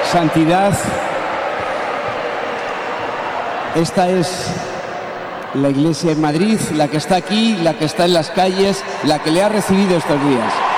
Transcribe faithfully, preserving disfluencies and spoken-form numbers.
santidad, esta es la Iglesia en Madrid, la que está aquí, la que está en las calles, la que le ha recibido estos días.